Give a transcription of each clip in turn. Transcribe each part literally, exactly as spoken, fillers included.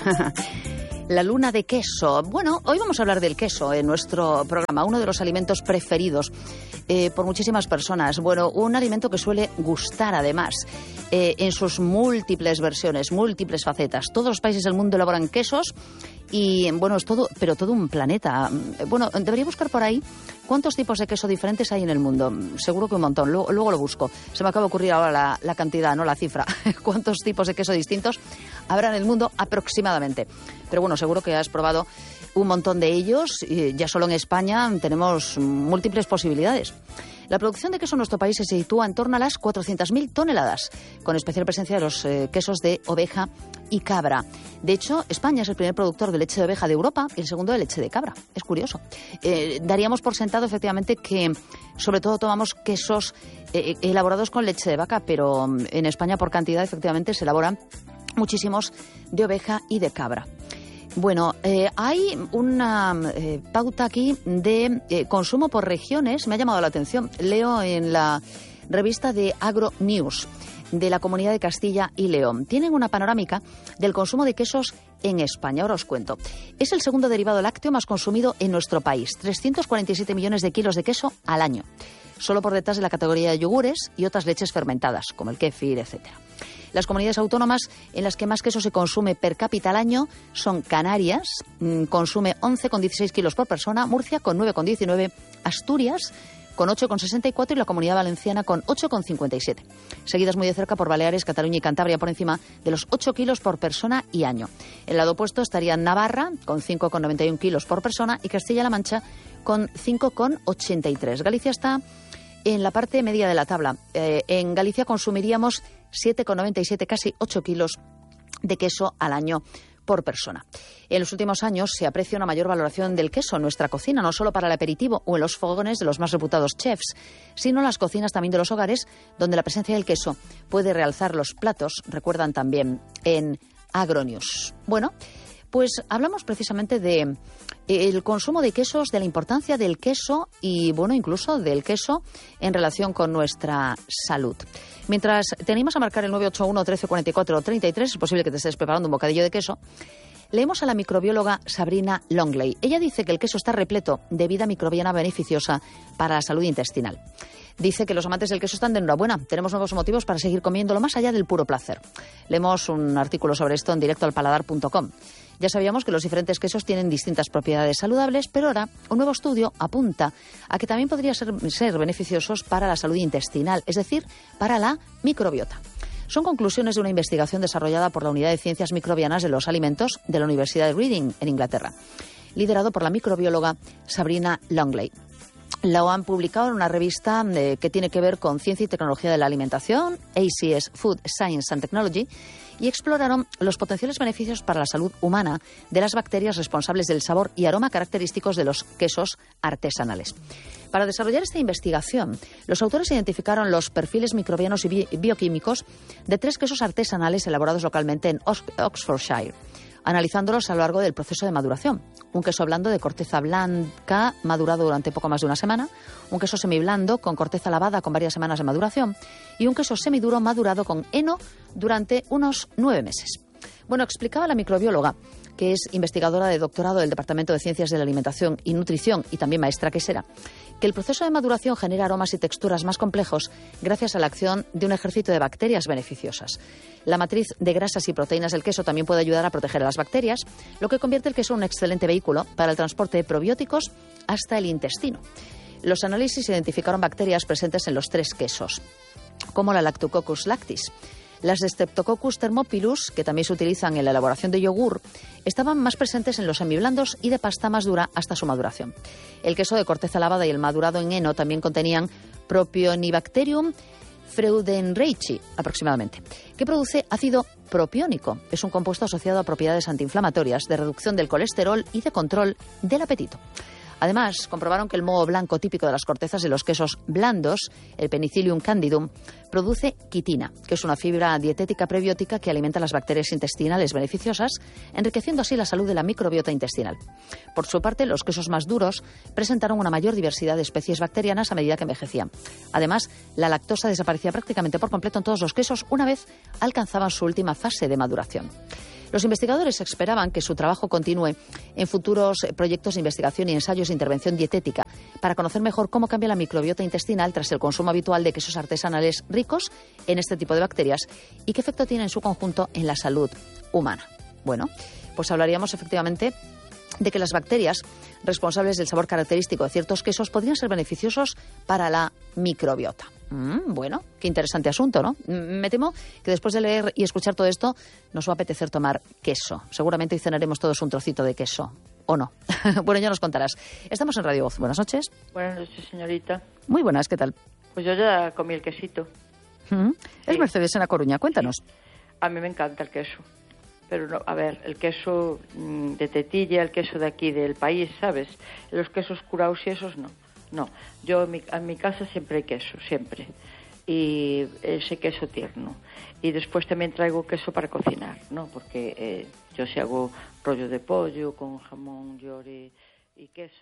La luna de queso. Bueno, hoy vamos a hablar del queso en nuestro programa, uno de los alimentos preferidos eh, por muchísimas personas. Bueno, un alimento que suele gustar además eh, en sus múltiples versiones, múltiples facetas. Todos los países del mundo elaboran quesos y, bueno, es todo, pero todo un planeta. Bueno, debería buscar por ahí cuántos tipos de queso diferentes hay en el mundo. Seguro que un montón. Luego, luego lo busco. Se me acaba de ocurrir ahora la, la cantidad, no la cifra. ¿Cuántos tipos de queso distintos habrá en el mundo aproximadamente? Pero bueno, seguro que has probado un montón de ellos. Y ya solo en España tenemos múltiples posibilidades. La producción de queso en nuestro país se sitúa en torno a las cuatrocientas mil toneladas, con especial presencia de los eh, quesos de oveja y cabra. De hecho, España es el primer productor de leche de oveja de Europa y el segundo de leche de cabra. Es curioso. Eh, daríamos por sentado, efectivamente, que sobre todo tomamos quesos eh, elaborados con leche de vaca, pero en España, por cantidad, efectivamente, se elaboran muchísimos de oveja y de cabra. Bueno, eh, hay una eh, pauta aquí de eh, consumo por regiones. Me ha llamado la atención. Leo en la revista de Agronews de la Comunidad de Castilla y León. Tienen una panorámica del consumo de quesos en España. Ahora os cuento. Es el segundo derivado lácteo más consumido en nuestro país. trescientos cuarenta y siete millones de kilos de queso al año. Solo por detrás de la categoría de yogures y otras leches fermentadas, como el kéfir, etcétera. Las comunidades autónomas en las que más queso se consume per cápita al año son Canarias, mmm, consume once coma dieciséis kilos por persona, Murcia con nueve coma diecinueve, Asturias con ocho coma sesenta y cuatro y la Comunidad Valenciana con ocho coma cincuenta y siete. Seguidas muy de cerca por Baleares, Cataluña y Cantabria por encima de los ocho kilos por persona y año. En el lado opuesto estaría Navarra con cinco coma noventa y uno kilos por persona y Castilla-La Mancha con cinco coma ochenta y tres. Galicia está en la parte media de la tabla. Eh, en Galicia consumiríamos siete coma noventa y siete, casi ocho kilos de queso al año por persona. En los últimos años se aprecia una mayor valoración del queso en nuestra cocina, no solo para el aperitivo o en los fogones de los más reputados chefs, sino en las cocinas también de los hogares, donde la presencia del queso puede realzar los platos, recuerdan también en Agronews. Bueno, pues hablamos precisamente de el consumo de quesos, de la importancia del queso y, bueno, incluso del queso en relación con nuestra salud. Mientras te animas a marcar el nueve ocho uno, trece cuarenta y cuatro, treinta y tres, es posible que te estés preparando un bocadillo de queso, leemos a la microbióloga Sabrina Longley. Ella dice que el queso está repleto de vida microbiana beneficiosa para la salud intestinal. Dice que los amantes del queso están de enhorabuena. Tenemos nuevos motivos para seguir comiéndolo más allá del puro placer. Leemos un artículo sobre esto en directo al paladar punto com. Ya sabíamos que los diferentes quesos tienen distintas propiedades saludables, pero ahora un nuevo estudio apunta a que también podrían ser, ser beneficiosos para la salud intestinal, es decir, para la microbiota. Son conclusiones de una investigación desarrollada por la Unidad de Ciencias Microbianas de los Alimentos de la Universidad de Reading, en Inglaterra, liderado por la microbióloga Sabrina Longley. Lo han publicado en una revista eh, que tiene que ver con ciencia y tecnología de la alimentación, A C S Food Science and Technology, y exploraron los potenciales beneficios para la salud humana de las bacterias responsables del sabor y aroma característicos de los quesos artesanales. Para desarrollar esta investigación, los autores identificaron los perfiles microbianos y bi- bioquímicos de tres quesos artesanales elaborados localmente en Ox- Oxfordshire, analizándolos a lo largo del proceso de maduración. Un queso blando de corteza blanca madurado durante poco más de una semana, un queso semiblando con corteza lavada con varias semanas de maduración y un queso semiduro madurado con heno durante unos nueve meses. Bueno, explicaba la microbióloga, que es investigadora de doctorado del Departamento de Ciencias de la Alimentación y Nutrición y también maestra quesera, que el proceso de maduración genera aromas y texturas más complejos gracias a la acción de un ejército de bacterias beneficiosas. La matriz de grasas y proteínas del queso también puede ayudar a proteger a las bacterias, lo que convierte el queso en un excelente vehículo para el transporte de probióticos hasta el intestino. Los análisis identificaron bacterias presentes en los tres quesos, como la Lactococcus lactis. Las de Streptococcus thermophilus, que también se utilizan en la elaboración de yogur, estaban más presentes en los semiblandos y de pasta más dura hasta su maduración. El queso de corteza lavada y el madurado en heno también contenían Propionibacterium freudenreichi, aproximadamente, que produce ácido propiónico. Es un compuesto asociado a propiedades antiinflamatorias, de reducción del colesterol y de control del apetito. Además, comprobaron que el moho blanco típico de las cortezas de los quesos blandos, el Penicillium candidum, produce quitina, que es una fibra dietética prebiótica que alimenta las bacterias intestinales beneficiosas, enriqueciendo así la salud de la microbiota intestinal. Por su parte, los quesos más duros presentaron una mayor diversidad de especies bacterianas a medida que envejecían. Además, la lactosa desaparecía prácticamente por completo en todos los quesos una vez alcanzaban su última fase de maduración. Los investigadores esperaban que su trabajo continúe en futuros proyectos de investigación y ensayos de intervención dietética para conocer mejor cómo cambia la microbiota intestinal tras el consumo habitual de quesos artesanales ricos en este tipo de bacterias y qué efecto tiene en su conjunto en la salud humana. Bueno, pues hablaríamos efectivamente de que las bacterias responsables del sabor característico de ciertos quesos podrían ser beneficiosos para la microbiota. Mm, bueno, qué interesante asunto, ¿no? Me temo que después de leer y escuchar todo esto nos va a apetecer tomar queso. Seguramente hoy cenaremos todos un trocito de queso, ¿o no? Bueno, ya nos contarás. Estamos en Radio Voz. Buenas noches. Buenas noches, señorita. Muy buenas, ¿qué tal? Pues yo ya comí el quesito. Mm, Sí. Es Mercedes en La Coruña, cuéntanos. A mí me encanta el queso. Pero, no, a ver, el queso mm, de tetilla, el queso de aquí del país, ¿sabes? Los quesos curados y esos no. No, yo en mi, en mi casa siempre hay queso, siempre. Y ese queso tierno. Y después también traigo queso para cocinar, ¿no? Porque eh, yo si hago rollo de pollo con jamón, york y, y queso.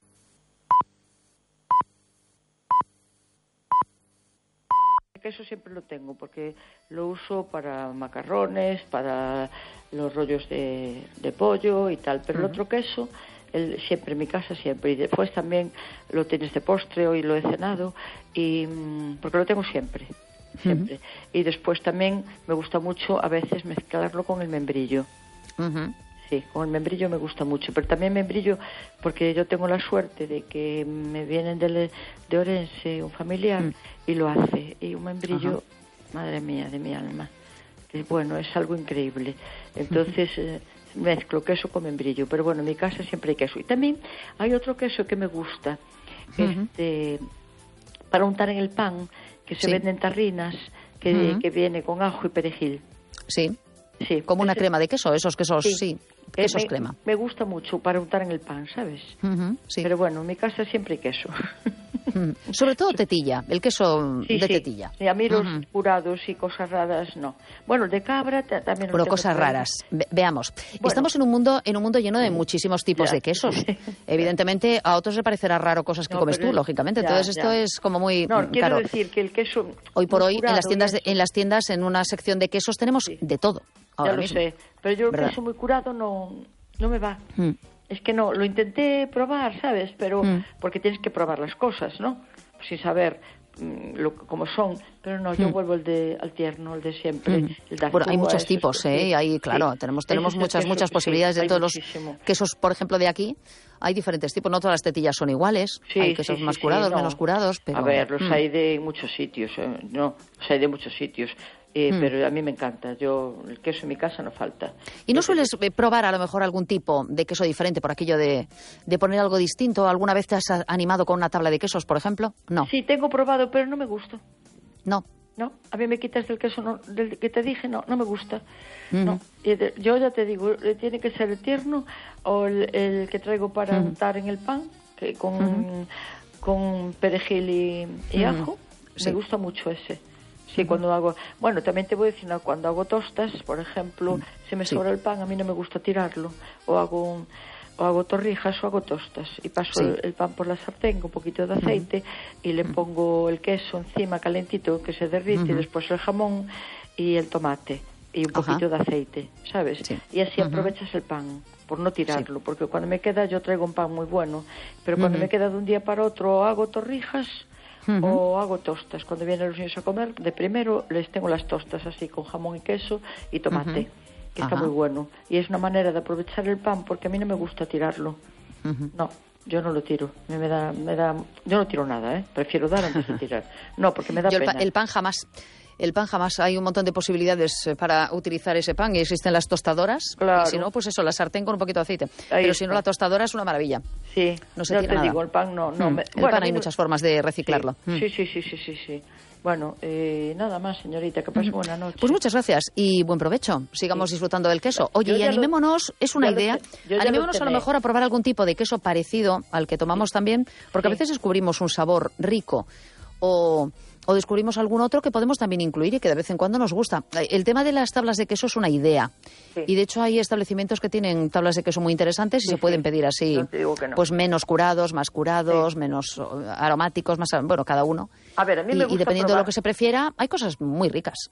El queso siempre lo tengo porque lo uso para macarrones, para los rollos de, de pollo y tal. Pero uh-huh. el otro queso, el, siempre en mi casa, siempre. Y después también lo tienes de postre, hoy lo he cenado, y porque lo tengo siempre, siempre. Uh-huh. Y después también me gusta mucho a veces mezclarlo con el membrillo. Uh-huh. Sí, con el membrillo me gusta mucho, pero también membrillo porque yo tengo la suerte de que me vienen de, de Orense un familiar mm. y lo hace, y un membrillo, uh-huh. madre mía, de mi alma, que bueno, es algo increíble. Entonces eh, mezclo queso con membrillo, pero bueno, en mi casa siempre hay queso. Y también hay otro queso que me gusta, uh-huh. este, para untar en el pan, que se sí. vende en tarrinas, que, uh-huh. que viene con ajo y perejil. Sí. Sí, como una ese, crema de queso, esos quesos, sí, sí quesos me, crema. Me gusta mucho para untar en el pan, ¿sabes? Uh-huh, sí. Pero bueno, en mi casa siempre hay queso. Uh-huh. Sobre todo tetilla, el queso sí, de sí. tetilla. Y a mí los uh-huh. curados y cosas raras, no. Bueno, de cabra t- también... Bueno, cosas raras. Ve- veamos. Bueno. Estamos en un mundo en un mundo lleno de muchísimos tipos ya. de quesos. Evidentemente, a otros les parecerá raro cosas que no, comes tú, es, lógicamente. Ya, Entonces, esto ya. es como muy... No, quiero claro. decir que el queso... Hoy por hoy, en las tiendas, de, en las tiendas, en una sección de quesos, tenemos sí. de todo. Ahora ya lo mismo. sé, pero yo el ¿verdad? queso muy curado no, no me va. Mm. Es que no, lo intenté probar, ¿sabes? Pero mm. porque tienes que probar las cosas, ¿no? Sin saber mm, lo, cómo son. Pero no, yo mm. vuelvo al de al tierno, el de siempre. Mm. El de bueno, hay muchos esos, tipos, ¿eh? Sí, hay, claro, sí. tenemos tenemos muchas, queso, muchas posibilidades sí, dentro de los muchísimo. quesos, por ejemplo, de aquí. Hay diferentes tipos, no todas las tetillas son iguales. Sí, hay quesos sí, más sí, curados, sí, no. menos curados, pero... A ver, los mm. hay de muchos sitios, ¿eh? No, los hay de muchos sitios. Eh, mm. Pero a mí me encanta. Yo el queso en mi casa no falta. ¿Y no sueles probar a lo mejor algún tipo de queso diferente por aquello de, de poner algo distinto? ¿Alguna vez te has animado con una tabla de quesos, por ejemplo? No. Sí, tengo probado, pero no me gusta. No. No, a mí me quitas del queso no, del que te dije, no, no me gusta. Mm. No. Y de, yo ya te digo, tiene que ser el tierno o el, el que traigo para mm. untar en el pan, que con, mm. con perejil y, y mm. ajo. Sí. Me gusta mucho ese. Sí, uh-huh. cuando hago... Bueno, también te voy a decir, no, cuando hago tostas, por ejemplo, uh-huh. si me sobra sí. el pan, a mí no me gusta tirarlo. O hago un, o hago torrijas o hago tostas. Y paso sí. el, el pan por la sartén con un poquito de aceite uh-huh. y le pongo el queso encima calentito que se derrite, uh-huh. y después el jamón y el tomate y un poquito uh-huh. de aceite, ¿sabes? Sí. Y así uh-huh. aprovechas el pan, por no tirarlo. Sí. Porque cuando me queda, yo traigo un pan muy bueno, pero cuando uh-huh. me queda de un día para otro, hago torrijas... Uh-huh. O hago tostas. Cuando vienen los niños a comer, de primero les tengo las tostas así con jamón y queso y tomate, uh-huh. que está uh-huh. muy bueno. Y es una manera de aprovechar el pan porque a mí no me gusta tirarlo. Uh-huh. No, yo no lo tiro. Me, me da, me da, yo no tiro nada, ¿eh? Prefiero dar antes de tirar. No, porque me da yo pena. El, pa- el pan jamás. El pan jamás, hay un montón de posibilidades para utilizar ese pan y existen las tostadoras. Claro. Y si no, pues eso, la sartén con un poquito de aceite. Ahí Pero está. si no, la tostadora es una maravilla. Sí, no se ya tira te nada. digo, el pan no... no mm. me... El bueno, pan hay muchas formas de reciclarlo. Sí, mm. sí, sí, sí, sí, sí, sí. Bueno, eh, nada más, señorita, que pase mm. buena noche. Pues muchas gracias y buen provecho. Sigamos sí. disfrutando del queso. Oye, y animémonos, lo, es una idea, te, animémonos a lo mejor a probar algún tipo de queso parecido al que tomamos sí. también, porque sí. a veces descubrimos un sabor rico o... o descubrimos algún otro que podemos también incluir y que de vez en cuando nos gusta. El tema de las tablas de queso es una idea. Sí. Y de hecho hay establecimientos que tienen tablas de queso muy interesantes y sí, se pueden sí. pedir así, no no. pues menos curados, más curados, sí. menos aromáticos, más bueno, cada uno. A ver, a mí y, me gusta y dependiendo probar. de lo que se prefiera, hay cosas muy ricas.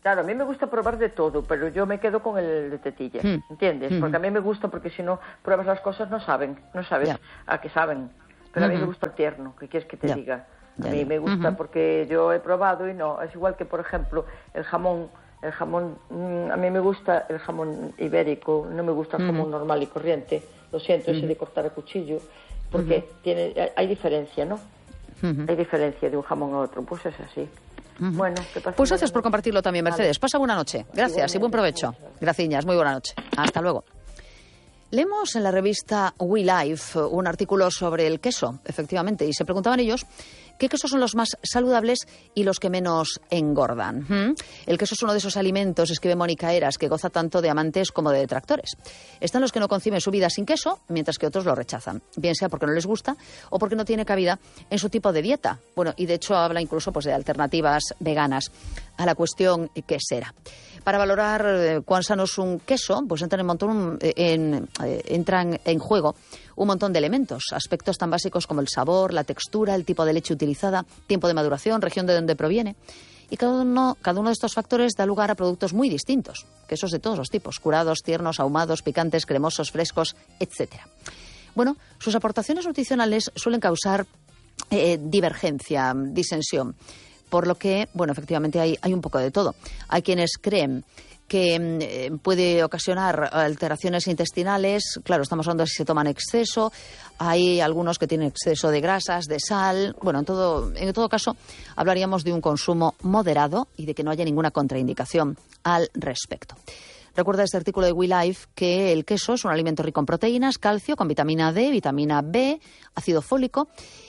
Claro, a mí me gusta probar de todo, pero yo me quedo con el de tetilla, mm. ¿entiendes? Mm. Porque a mí me gusta, porque si no pruebas las cosas no saben, no sabes yeah. a qué saben. Pero mm-hmm. a mí me gusta el tierno, ¿qué quieres que te yeah. diga? A mí me gusta uh-huh. porque yo he probado y no, es igual que, por ejemplo, el jamón, el jamón, mmm, a mí me gusta el jamón ibérico, no me gusta el uh-huh. jamón normal y corriente, lo siento, uh-huh. ese de cortar a cuchillo, porque uh-huh. tiene, hay diferencia, ¿no? Uh-huh. Hay diferencia de un jamón a otro, pues es así. Uh-huh. Bueno, ¿qué pasa? Pues gracias por compartirlo también, Mercedes. Pasa buena noche. Gracias y buen provecho. Graciñas, muy buena noche. Hasta luego. Leemos en la revista WeLife un artículo sobre el queso, efectivamente, y se preguntaban ellos qué quesos son los más saludables y los que menos engordan. ¿Mm? El queso es uno de esos alimentos, escribe Mónica Eras, que goza tanto de amantes como de detractores. Están los que no conciben su vida sin queso, mientras que otros lo rechazan, bien sea porque no les gusta o porque no tiene cabida en su tipo de dieta. Bueno, y de hecho habla incluso pues, de alternativas veganas a la cuestión quesera. Para valorar eh, cuán sano es un queso, pues entran en, montón, eh, en, eh, entran en juego un montón de elementos, aspectos tan básicos como el sabor, la textura, el tipo de leche utilizada, tiempo de maduración, región de donde proviene. Y cada uno, cada uno de estos factores da lugar a productos muy distintos, quesos de todos los tipos, curados, tiernos, ahumados, picantes, cremosos, frescos, etcétera. Bueno, sus aportaciones nutricionales suelen causar eh, divergencia, disensión. Por lo que, bueno, efectivamente hay, hay un poco de todo. Hay quienes creen que eh, puede ocasionar alteraciones intestinales. Claro, estamos hablando de si se toma en exceso. Hay algunos que tienen exceso de grasas, de sal. Bueno, en todo, en todo caso, hablaríamos de un consumo moderado y de que no haya ninguna contraindicación al respecto. Recuerda este artículo de WeLife que el queso es un alimento rico en proteínas, calcio, con vitamina D, vitamina B, ácido fólico.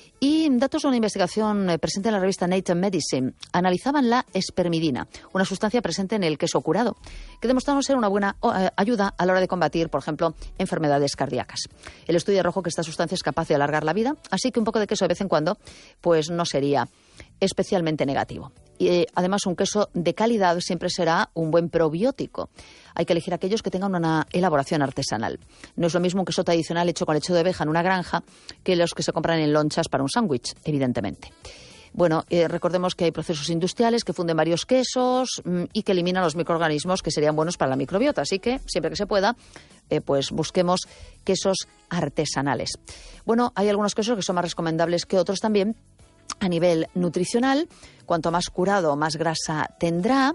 Y datos de una investigación presente en la revista Nature Medicine analizaban la espermidina, una sustancia presente en el queso curado, que demostraron ser una buena ayuda a la hora de combatir, por ejemplo, enfermedades cardíacas. El estudio arrojó que esta sustancia es capaz de alargar la vida, así que un poco de queso de vez en cuando pues no sería especialmente negativo. Y eh, además un queso de calidad siempre será un buen probiótico. Hay que elegir aquellos que tengan una elaboración artesanal. No es lo mismo un queso tradicional hecho con leche de oveja en una granja que los que se compran en lonchas para un sándwich, evidentemente. Bueno, eh, recordemos que hay procesos industriales que funden varios quesos mmm, y que eliminan los microorganismos que serían buenos para la microbiota. Así que, siempre que se pueda, eh, pues busquemos quesos artesanales. Bueno, hay algunos quesos que son más recomendables que otros también. A nivel nutricional, cuanto más curado, más grasa tendrá.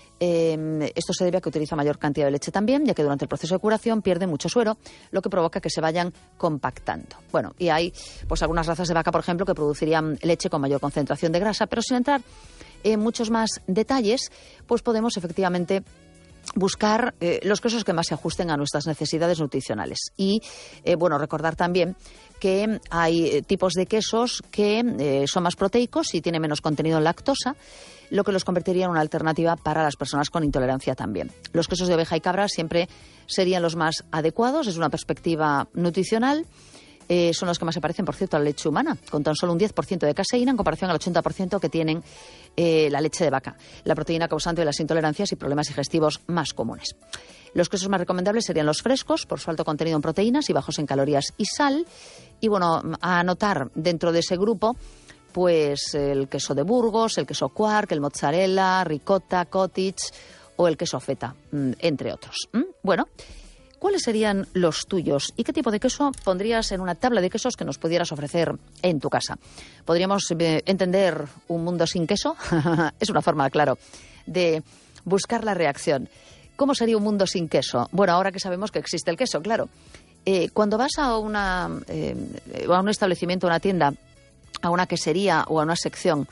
Eh, esto se debe a que utiliza mayor cantidad de leche también, ya que durante el proceso de curación pierde mucho suero, lo que provoca que se vayan compactando. Bueno, y hay pues algunas razas de vaca, por ejemplo, que producirían leche con mayor concentración de grasa, pero sin entrar en muchos más detalles, pues podemos efectivamente buscar eh, los quesos que más se ajusten a nuestras necesidades nutricionales. Y, eh, bueno, recordar también que hay eh, tipos de quesos que eh, son más proteicos y tienen menos contenido en lactosa, lo que los convertiría en una alternativa para las personas con intolerancia también. Los quesos de oveja y cabra siempre serían los más adecuados desde una perspectiva nutricional. Eh, son los que más se parecen, por cierto, a la leche humana, con tan solo un diez por ciento de caseína en comparación al ochenta por ciento que tienen eh, la leche de vaca, la proteína causante de las intolerancias y problemas digestivos más comunes. Los quesos más recomendables serían los frescos, por su alto contenido en proteínas y bajos en calorías y sal. Y bueno, a anotar dentro de ese grupo, pues el queso de Burgos, el queso Quark, el mozzarella, ricota, cottage o el queso feta, entre otros. ¿Mm? Bueno, ¿cuáles serían los tuyos? ¿Y qué tipo de queso pondrías en una tabla de quesos que nos pudieras ofrecer en tu casa? ¿Podríamos eh, entender un mundo sin queso? Es una forma, claro, de buscar la reacción. ¿Cómo sería un mundo sin queso? Bueno, ahora que sabemos que existe el queso, claro. Eh, cuando vas a, una, eh, a un establecimiento, a una tienda, a una quesería o a una sección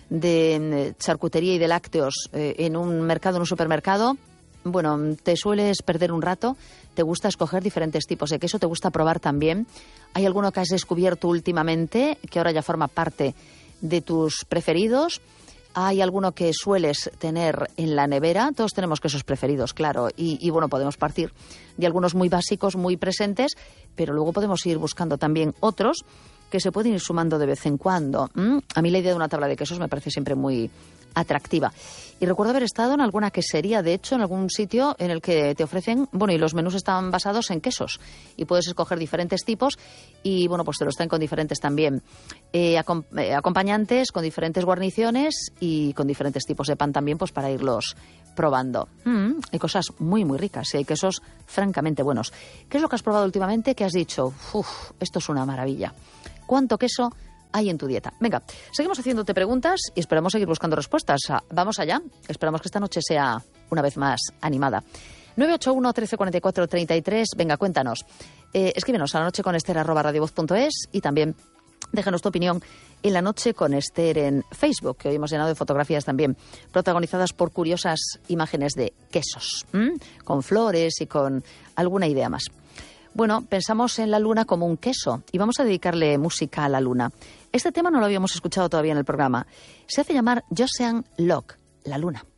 de charcutería y de lácteos eh, en un mercado, en un supermercado, bueno, te sueles perder un rato, te gusta escoger diferentes tipos de queso, te gusta probar también. ¿Hay alguno que has descubierto últimamente que ahora ya forma parte de tus preferidos? ¿Hay alguno que sueles tener en la nevera? Todos tenemos quesos preferidos, claro, y, y bueno, podemos partir de algunos muy básicos, muy presentes, pero luego podemos ir buscando también otros que se pueden ir sumando de vez en cuando. ¿Mm? A mí la idea de una tabla de quesos me parece siempre muy atractiva. Y recuerdo haber estado en alguna quesería, de hecho, en algún sitio en el que te ofrecen, bueno, y los menús están basados en quesos y puedes escoger diferentes tipos y, bueno, pues te los traen con diferentes también eh, acom- eh, acompañantes, con diferentes guarniciones y con diferentes tipos de pan también, pues para irlos probando. Mm, hay cosas muy, muy ricas y hay quesos francamente buenos. ¿Qué es lo que has probado últimamente que has dicho, uff, esto es una maravilla? ¿Cuánto queso hay en tu dieta? Venga, seguimos haciéndote preguntas y esperamos seguir buscando respuestas. Vamos allá. Esperamos que esta noche sea una vez más animada. nueve ocho uno, trece cuarenta y cuatro, treinta y tres. Venga, cuéntanos. Eh, escríbenos a la noche con Ester arroba radiovoz punto es y también déjanos tu opinión en La Noche con Ester en Facebook, que hoy hemos llenado de fotografías también protagonizadas por curiosas imágenes de quesos, ¿m? Con flores y con alguna idea más. Bueno, pensamos en la luna como un queso y vamos a dedicarle música a la luna. Este tema no lo habíamos escuchado todavía en el programa. Se hace llamar Joseon Locke, la luna.